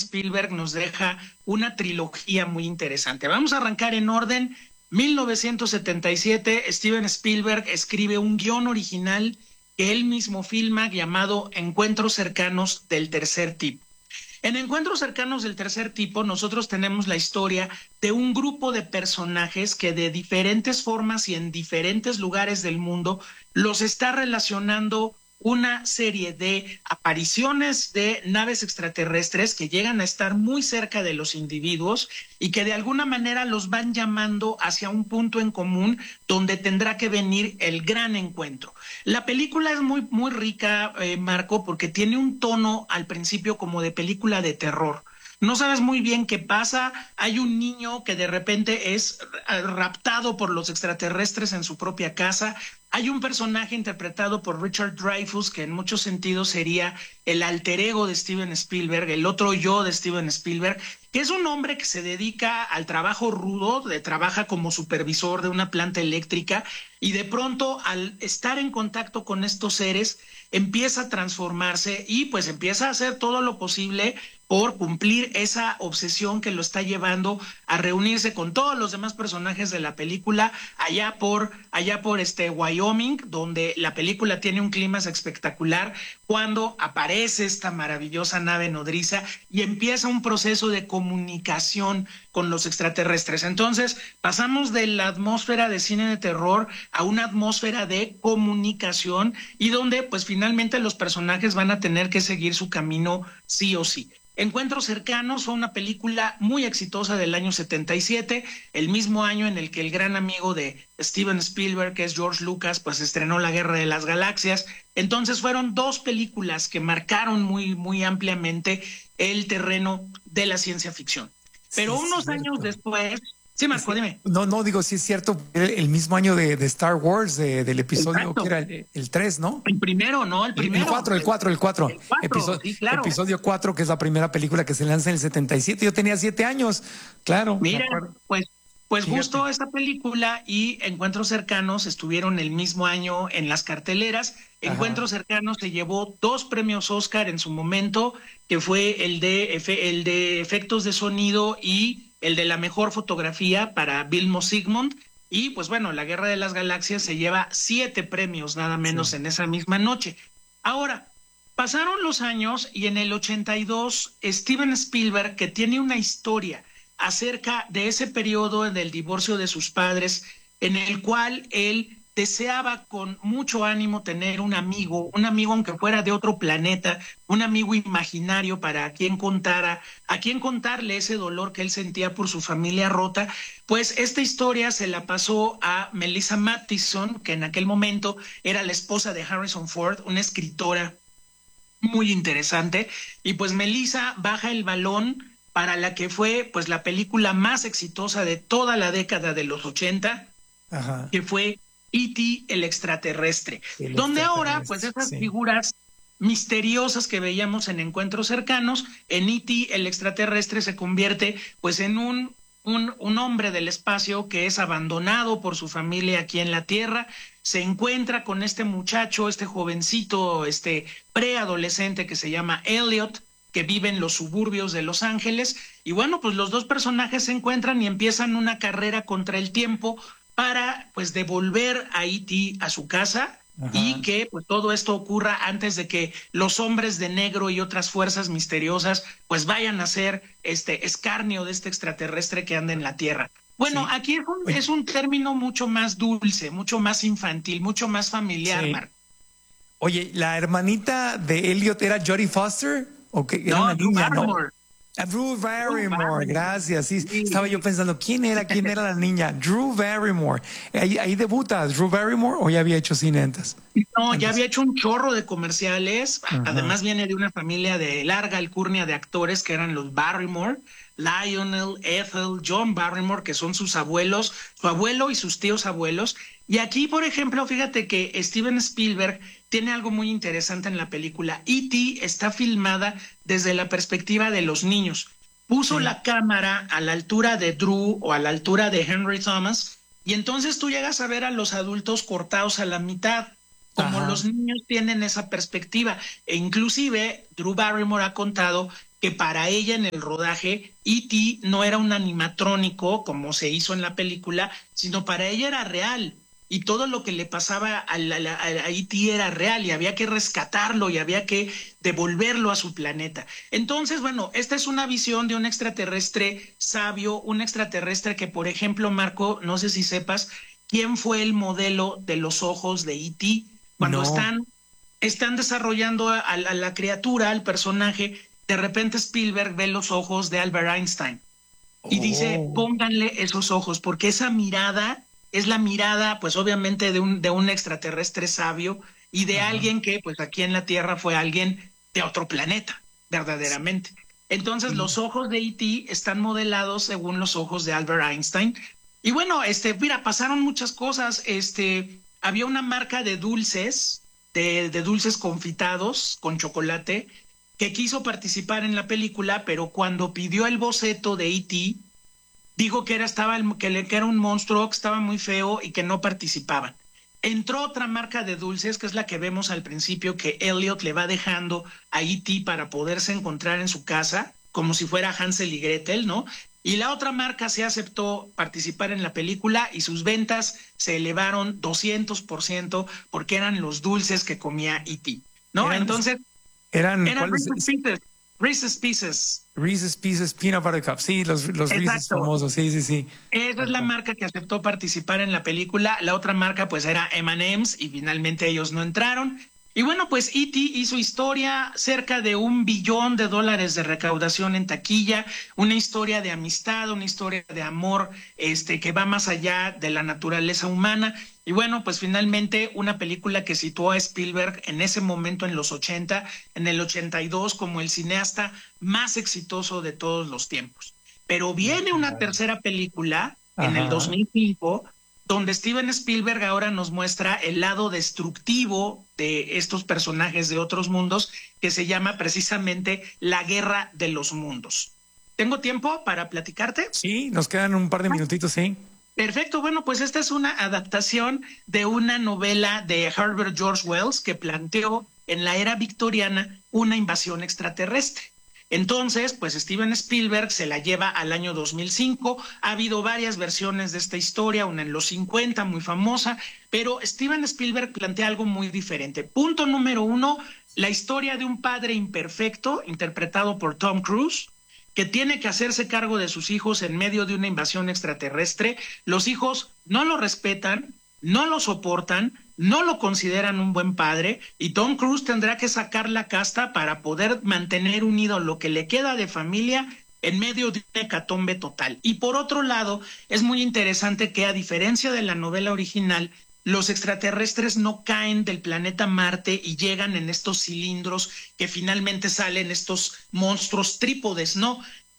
Spielberg nos deja una trilogía muy interesante. Vamos a arrancar en orden. 1977, Steven Spielberg escribe un guión original que él mismo filma llamado Encuentros cercanos del tercer tipo. En Encuentros cercanos del tercer tipo, nosotros tenemos la historia de un grupo de personajes que de diferentes formas y en diferentes lugares del mundo los está relacionando una serie de apariciones de naves extraterrestres que llegan a estar muy cerca de los individuos y que de alguna manera los van llamando hacia un punto en común donde tendrá que venir el gran encuentro. La película es muy rica, Marco, porque tiene un tono al principio como de película de terror. No sabes muy bien qué pasa. Hay un niño que de repente es raptado por los extraterrestres en su propia casa. Hay un personaje interpretado por Richard Dreyfuss que en muchos sentidos sería el alter ego de Steven Spielberg, el otro yo de Steven Spielberg, que es un hombre que se dedica al trabajo rudo, trabaja como supervisor de una planta eléctrica y de pronto al estar en contacto con estos seres empieza a transformarse y pues empieza a hacer todo lo posible por cumplir esa obsesión que lo está llevando a reunirse con todos los demás personajes de la película allá por Wyoming, donde la película tiene un clímax espectacular cuando aparece esta maravillosa nave nodriza y empieza un proceso de comunicación con los extraterrestres. Entonces pasamos de la atmósfera de cine de terror a una atmósfera de comunicación y donde pues finalmente los personajes van a tener que seguir su camino sí o sí. Encuentros cercanos fue una película muy exitosa del año 77, el mismo año en el que el gran amigo de Steven Spielberg, que es George Lucas, pues estrenó La Guerra de las Galaxias. Entonces fueron dos películas que marcaron muy ampliamente el terreno de la ciencia ficción. Pero sí, unos años después... Sí, Marco, dime. No, digo, sí es cierto, el mismo año de Star Wars, del episodio. Exacto. Que era el 3, ¿no? El primero, ¿no? El primero. El 4. Sí, claro. Episodio 4, que es la primera película que se lanza en el 77. Yo tenía 7 años, claro. Mira, pues justo esta película y Encuentros Cercanos estuvieron el mismo año en las carteleras. Ajá. Encuentros Cercanos se llevó 2 premios Oscar en su momento, que fue el de efectos de sonido y el de la mejor fotografía para Vilmos Zsigmond. Y pues bueno, La Guerra de las Galaxias se lleva 7 premios nada menos en esa misma noche. Ahora, pasaron los años y en el 82 Steven Spielberg, que tiene una historia acerca de ese periodo del divorcio de sus padres, en el cual él deseaba con mucho ánimo tener un amigo aunque fuera de otro planeta, un amigo imaginario para a quien contarle ese dolor que él sentía por su familia rota. Pues esta historia se la pasó a Melissa Mathison, que en aquel momento era la esposa de Harrison Ford, una escritora muy interesante, y pues Melissa baja el balón para la que fue pues la película más exitosa de toda la década de los 80, ajá, que fue E.T. el extraterrestre, donde ahora pues esas figuras misteriosas que veíamos en Encuentros Cercanos, en E.T. el extraterrestre se convierte pues en un hombre del espacio que es abandonado por su familia aquí en la Tierra, se encuentra con este muchacho, este jovencito, preadolescente que se llama Elliot, que vive en los suburbios de Los Ángeles, y bueno, pues los dos personajes se encuentran y empiezan una carrera contra el tiempo para pues devolver a E.T. a su casa. Ajá. Y que pues todo esto ocurra antes de que los hombres de negro y otras fuerzas misteriosas pues vayan a ser escarnio de este extraterrestre que anda en la Tierra. Bueno, sí. Aquí es un término mucho más dulce, mucho más infantil, mucho más familiar, sí. Mark. Oye, ¿la hermanita de Elliot era Jodie Foster? ¿O qué? Era una niña, ¿no? Drew Barrymore, gracias. Sí, estaba yo pensando, ¿quién era la niña? Drew Barrymore. ¿Ahí debuta Drew Barrymore o ya había hecho cine antes? No, ya había hecho un chorro de comerciales. Ajá. Además viene de una familia de larga alcurnia de actores que eran los Barrymore, Lionel, Ethel, John Barrymore, que son sus abuelos, su abuelo y sus tíos abuelos. Y aquí, por ejemplo, fíjate que Steven Spielberg tiene algo muy interesante en la película. E.T. está filmada desde la perspectiva de los niños. Puso la cámara a la altura de Drew o a la altura de Henry Thomas, y entonces tú llegas a ver a los adultos cortados a la mitad, como los niños tienen esa perspectiva. E inclusive Drew Barrymore ha contado que para ella en el rodaje E.T. no era un animatrónico como se hizo en la película, sino para ella era real. Y todo lo que le pasaba a E.T. era real y había que rescatarlo y había que devolverlo a su planeta. Entonces, bueno, esta es una visión de un extraterrestre sabio, un extraterrestre que, por ejemplo, Marco, no sé si sepas, ¿quién fue el modelo de los ojos de E.T.? Cuando están desarrollando a la criatura, al personaje, de repente Spielberg ve los ojos de Albert Einstein y dice, pónganle esos ojos, porque esa mirada es la mirada, pues obviamente de un extraterrestre sabio y de alguien que, pues aquí en la Tierra fue alguien de otro planeta, verdaderamente. Entonces los ojos de E.T. están modelados según los ojos de Albert Einstein. Y bueno, mira, pasaron muchas cosas. Había una marca de dulces, de dulces confitados con chocolate, que quiso participar en la película, pero cuando pidió el boceto de E.T., dijo que era un monstruo, que estaba muy feo y que no participaban. Entró otra marca de dulces, que es la que vemos al principio, que Elliot le va dejando a E.T. para poderse encontrar en su casa, como si fuera Hansel y Gretel, ¿no? Y la otra marca se aceptó participar en la película y sus ventas se elevaron 200% porque eran los dulces que comía E.T., ¿no? Entonces, eran Reese's Pieces. Reese's Pieces Peanut Butter Cup. Sí, los Reese's famosos. Sí. Esa es la marca que aceptó participar en la película. La otra marca, pues, era M&M's y finalmente ellos no entraron. Y bueno, pues E.T. hizo historia, cerca de $1 billón de recaudación en taquilla, una historia de amistad, una historia de amor, que va más allá de la naturaleza humana. Y bueno, pues finalmente una película que situó a Spielberg en ese momento en los 80, en el 82, como el cineasta más exitoso de todos los tiempos. Pero viene una tercera película en el 2005, donde Steven Spielberg ahora nos muestra el lado destructivo de estos personajes de otros mundos, que se llama precisamente La Guerra de los Mundos. ¿Tengo tiempo para platicarte? Sí, nos quedan un par de minutitos, sí. Perfecto, bueno, pues esta es una adaptación de una novela de Herbert George Wells que planteó en la era victoriana una invasión extraterrestre. Entonces, pues Steven Spielberg se la lleva al año 2005. Ha habido varias versiones de esta historia, una en los 50, muy famosa, pero Steven Spielberg plantea algo muy diferente. Punto número 1, la historia de un padre imperfecto, interpretado por Tom Cruise, que tiene que hacerse cargo de sus hijos en medio de una invasión extraterrestre. Los hijos no lo respetan, no lo soportan, no lo consideran un buen padre, y Tom Cruise tendrá que sacar la casta para poder mantener unido lo que le queda de familia en medio de una hecatombe total. Y por otro lado, es muy interesante que, a diferencia de la novela original, los extraterrestres no caen del planeta Marte y llegan en estos cilindros que finalmente salen estos monstruos trípodes, ¿no?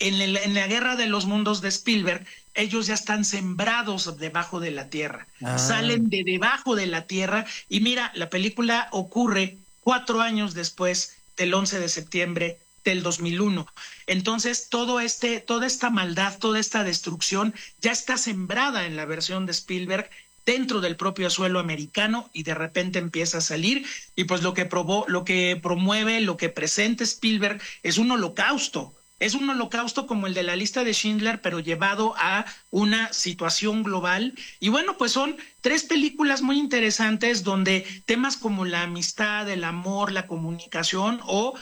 En la Guerra de los Mundos de Spielberg, ellos ya están sembrados debajo de la Tierra, salen de debajo de la Tierra, y mira, la película ocurre 4 años después del 11 de septiembre del 2001. Entonces, toda esta maldad, toda esta destrucción ya está sembrada en la versión de Spielberg dentro del propio suelo americano, y de repente empieza a salir, y pues lo que promueve, lo que presenta Spielberg es un holocausto. Es un holocausto como el de La Lista de Schindler, pero llevado a una situación global. Y bueno, pues son 3 películas muy interesantes donde temas como la amistad, el amor, la comunicación o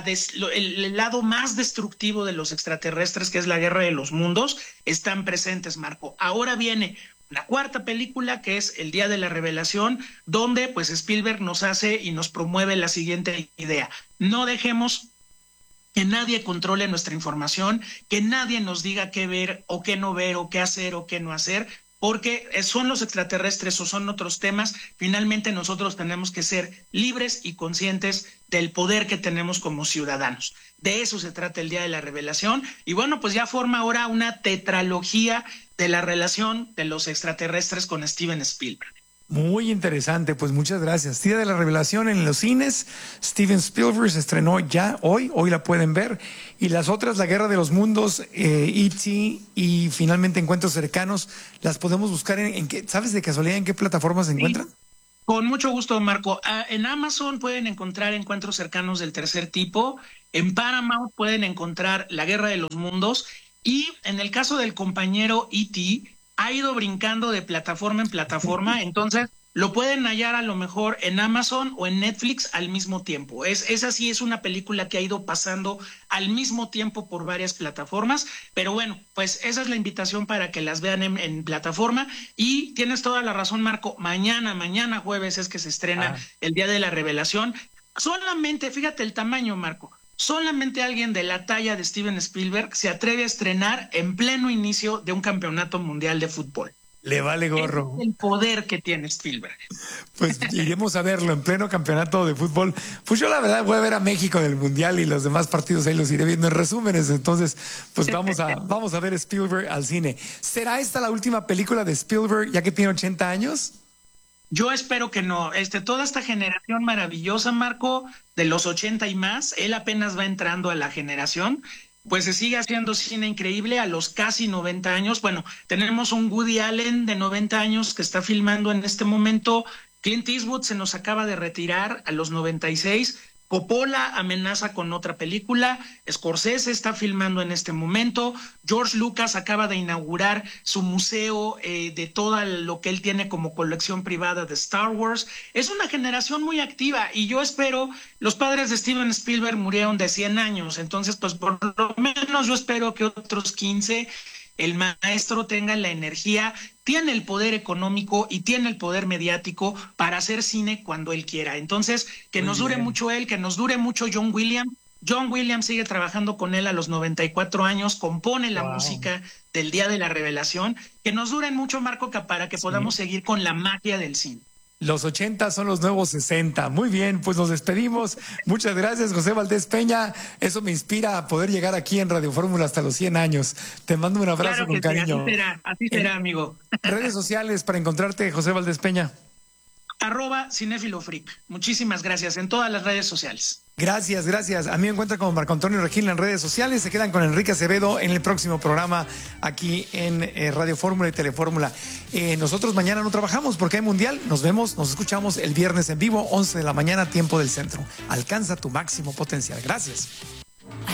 el lado más destructivo de los extraterrestres, que es la Guerra de los Mundos, están presentes, Marco. Ahora viene la 4ª película, que es El Día de la Revelación, donde pues Spielberg nos hace y nos promueve la siguiente idea: no dejemos que nadie controle nuestra información, que nadie nos diga qué ver o qué no ver o qué hacer o qué no hacer, porque son los extraterrestres o son otros temas. Finalmente nosotros tenemos que ser libres y conscientes del poder que tenemos como ciudadanos. De eso se trata El Día de la Revelación, y bueno, pues ya forma ahora una tetralogía de la relación de los extraterrestres con Steven Spielberg. Muy interesante, pues muchas gracias. Día de la Revelación en los cines. Steven Spielberg se estrenó ya hoy la pueden ver. Y las otras, La Guerra de los Mundos, E.T. y finalmente Encuentros Cercanos, las podemos buscar en qué, ¿sabes de casualidad en qué plataformas se encuentran? Con mucho gusto, Marco. En Amazon pueden encontrar Encuentros Cercanos del Tercer Tipo. En Paramount pueden encontrar La Guerra de los Mundos, y en el caso del compañero E.T., ha ido brincando de plataforma en plataforma, entonces lo pueden hallar a lo mejor en Amazon o en Netflix al mismo tiempo. Esa sí es una película que ha ido pasando al mismo tiempo por varias plataformas, pero bueno, pues esa es la invitación para que las vean en plataforma. Y tienes toda la razón, Marco, mañana jueves es que se estrena el Día de la Revelación. Solamente, fíjate el tamaño, Marco, solamente alguien de la talla de Steven Spielberg se atreve a estrenar en pleno inicio de un campeonato mundial de fútbol. Le vale gorro. Es el poder que tiene Spielberg. Pues iremos a verlo en pleno campeonato de fútbol. Pues yo la verdad voy a ver a México en el Mundial y los demás partidos ahí los iré viendo en resúmenes. Entonces, pues vamos a ver Spielberg al cine. ¿Será esta la última película de Spielberg ya que tiene 80 años? Yo espero que no. Toda esta generación maravillosa, Marco, de los 80 y más, él apenas va entrando a la generación, pues se sigue haciendo cine increíble a los casi 90 años. Bueno, tenemos un Woody Allen de 90 años que está filmando en este momento. Clint Eastwood se nos acaba de retirar a los 96. Coppola amenaza con otra película. Scorsese está filmando en este momento. George Lucas acaba de inaugurar su museo de todo lo que él tiene como colección privada de Star Wars. Es una generación muy activa y yo espero, los padres de Steven Spielberg murieron de 100 años, entonces pues por lo menos yo espero que otros 15 el maestro tenga la energía, tiene el poder económico y tiene el poder mediático para hacer cine cuando él quiera. Entonces, que nos dure mucho él, que nos dure mucho John Williams. John Williams sigue trabajando con él a los 94 años, compone la música del Día de la Revelación. Que nos duren mucho, Marco, para que podamos seguir con la magia del cine. Los 80 son los nuevos 60. Muy bien, pues nos despedimos. Muchas gracias, José Valdés Peña. Eso me inspira a poder llegar aquí en Radio Fórmula hasta los 100 años. Te mando un abrazo con cariño. Así será, amigo. Redes sociales para encontrarte, José Valdés Peña. @cinéfilofreak. Muchísimas gracias en todas las redes sociales. Gracias, gracias. A mí me encuentran como Marco Antonio Regil en redes sociales. Se quedan con Enrique Acevedo en el próximo programa aquí en Radio Fórmula y Telefórmula. Nosotros mañana no trabajamos porque hay Mundial. Nos vemos, nos escuchamos el viernes en vivo, 11 de la mañana, tiempo del centro. Alcanza tu máximo potencial. Gracias.